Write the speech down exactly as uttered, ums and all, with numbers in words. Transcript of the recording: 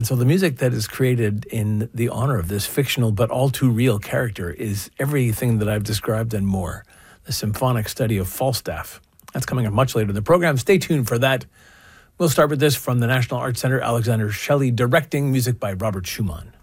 So the music that is created in the honor of this fictional but all too real character is everything that I've described and more. The symphonic study of Falstaff. That's coming up much later in the program. Stay tuned for that. We'll start with this from the National Arts Centre, Alexander Shelley, directing music by Robert Schumann.